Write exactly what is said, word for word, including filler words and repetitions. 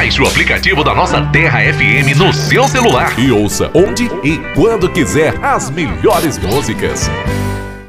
Baixe o aplicativo da nossa Terra F M no seu celular e ouça onde e quando quiser as melhores músicas.